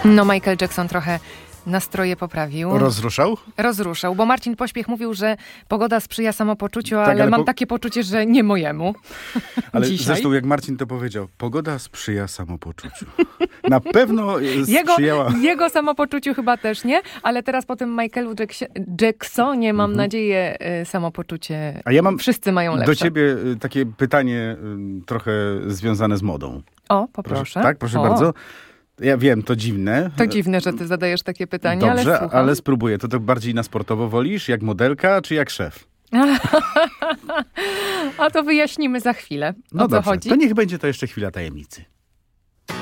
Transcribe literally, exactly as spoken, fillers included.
No Michael Jackson trochę nastroje poprawił. Rozruszał? Rozruszał, bo Marcin Pośpiech mówił, że pogoda sprzyja samopoczuciu, tak, ale, ale mam po... takie poczucie, że nie mojemu. Ale dzisiaj. Zresztą jak Marcin to powiedział, pogoda sprzyja samopoczuciu. Na pewno sprzyjała. Jego, jego samopoczuciu chyba też nie, ale teraz po tym Michaelu Jacksonie mam mhm. nadzieję samopoczucie. A ja mam wszyscy mają lepsze. Do ciebie takie pytanie trochę związane z modą. O, poproszę. Proszę, tak, proszę o. bardzo. Ja wiem, to dziwne. To dziwne, że ty zadajesz takie pytanie, Dobrze, ale ale spróbuję. To tak bardziej na sportowo wolisz? Jak modelka, czy jak szef? A to wyjaśnimy za chwilę. O no co dobrze, chodzi? to niech będzie to jeszcze chwila tajemnicy.